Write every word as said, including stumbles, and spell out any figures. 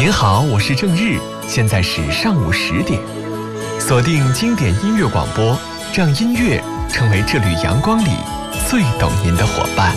您好，我是郑日，现在是上午十点，锁定经典音乐广播，让音乐成为这缕阳光里最懂您的伙伴。